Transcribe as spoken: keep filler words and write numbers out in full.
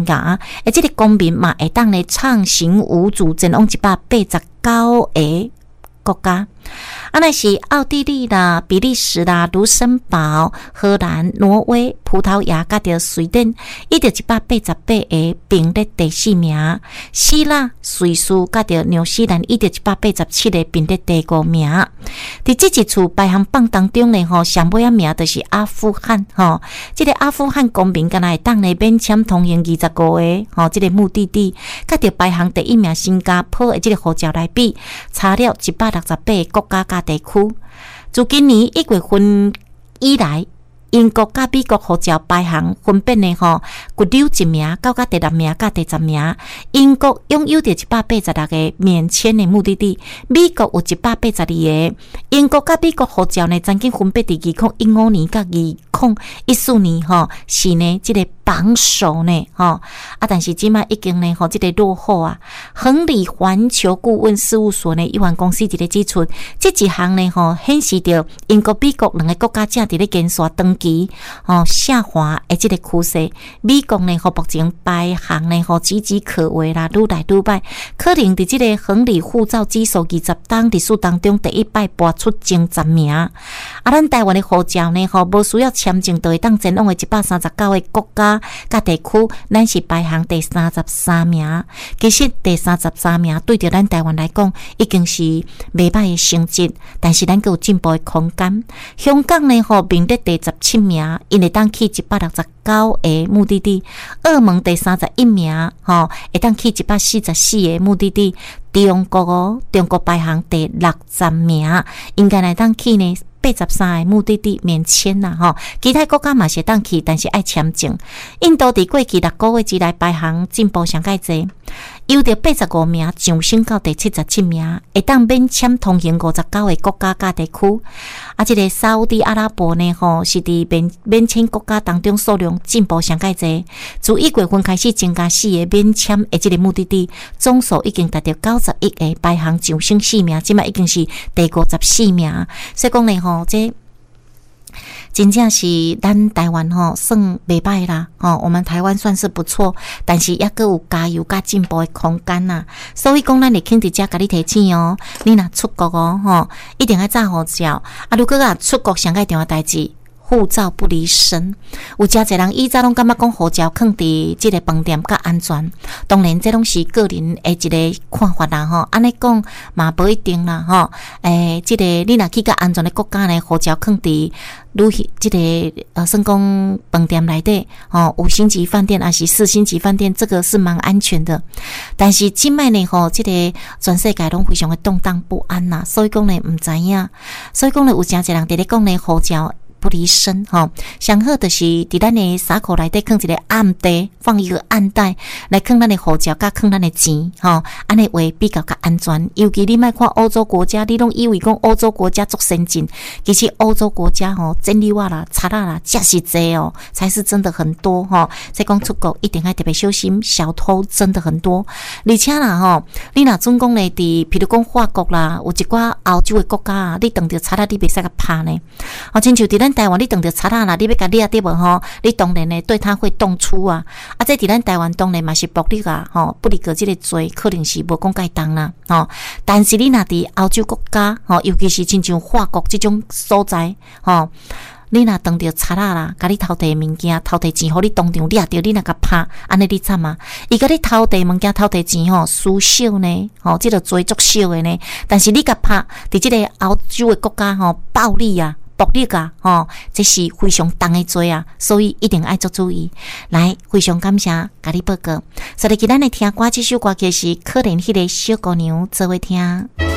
牙，而这个公民嘛会当咧畅行无阻，前往一百八十九个国家。啊，那是奥地利啦、比利时啦、卢森堡、荷兰、挪威、葡萄牙，甲着瑞典，伊着一百八十八个并列第四名。希腊、瑞士甲着纽西兰，伊着一百八十七个并列第五名。伫这一次排行榜当中呢，吼上尾一名就是阿富汗，吼，这个阿富汗公民敢若会当咧免签通行二十五个，吼，这个目的地，甲着排行第一名新加坡的这个护照来比，差了一百六十八个国家甲地区。自今年一月份以来，英国甲美国护照排行分别呢吼，骨溜一名，到甲第六名，甲第十名。英国拥有着一百八十六个免签的目的地，美国有一百八十二个。英国甲美国护照呢，曾经分别伫二零一五年甲二零一四年吼，是呢这个榜首呢吼啊，但是即卖已经呢吼，这个落后啊。恒理环球顾问事务所呢，有限公司一个指出，这一项呢吼，显示着英国、美国两个国家正伫咧减少登记哦下滑的这个趋势。美国呢吼，目前排行呢吼岌岌可危啦，愈来愈歹，可能伫这个恒理护照指数二十档指数当中，第一摆拔出前十名。啊，咱台湾的护照呢吼，无需要签证就会当前往的一百三十九个国家甲地区，咱是排行第三十三名。其实第三十三名对着咱台湾来讲，已经是袂歹的成绩，但是咱还有进步的空间。香港呢吼，名列第十七名，因会当去一百六十九个目的地。澳门第三十一名，吼会当去一百四十四个目的地。中国哦，中国排行第六十名，应该来当去呢八十三个目的地免签啦吼，其他国家嘛是当去，但是爱签证。印度伫过去六个月之内排行进步上介济，由着八十五名上升到第七十七名，会当免签通行五十九个国家甲地区。啊，这个沙烏地阿拉伯呢吼，是伫免免签国家当中数量进步上介济。自一月份开始增加四个免签的这个目的地，总数已经达到九十一个，排行上升四名，即摆已经是第五十四名。所以讲呢吼，这真正是咱台湾吼算袂歹啦吼，我们台湾算是不错，但是也阁有加油甲进步的空间呐。所以讲，咱会肯伫遮甲你提醒哦，你若出国哦吼，一定要查护照啊。如果啊出国上介重要代志，护照不离身。有诚侪人以前拢感觉讲护照放伫即个饭店较安全，当然这拢是个人的一个看法啦吼。安尼讲嘛无一定啦吼。诶，即个你若去较安全的国家呢，护照放伫旅即个呃，算讲饭店内底吼，五星级饭店还是四星级饭店，这个是蛮安全的。但是即摆呢吼，即个全世界拢非常的动荡不安呐，所以讲呢唔知影，所以讲呢有诚侪人伫咧讲呢护照不离身吼，上好就是伫咱的衫裤内底放一个暗袋，放一个暗袋来放咱的护照，甲放咱的钱吼，安尼话比较较安全。尤其你莫看欧洲国家，你拢以为讲欧洲国家足先进，其实欧洲国家吼，真理哇啦、查啦啦，真是济哦，才是真的很多吼。所以讲出国一定要特别小心，小偷真的很多。而且啦吼，你若总讲咧伫，譬如讲法国啦，有一寡欧洲的国家，你当着查啦，你袂使甲拍呢。哦，亲像伫咱台湾你当着查啦啦，你要甲掠对无吼？你当然呢对他会动粗啊！啊，这伫咱台湾当然嘛是暴力啊，吼，不离个这个罪，可能是无讲介当啦，吼。但是你若伫欧洲国家，吼，尤其是亲像法国这种所在，吼，你若当着查啦啦，甲你偷摕物件、偷摕钱，互你当场掠着，你若甲拍，安尼你惨啊！伊甲你偷摕物件、偷摕钱吼，输小呢，吼，这个罪足小的呢。但是你甲拍，伫这个欧洲的国家吼，暴力啊！暴力啊，吼，这是非常重的罪啊，所以一定要做注意。来，非常感谢甲你报告。所以今咱来听歌，这首歌曲是可怜迄个小姑娘做伙听。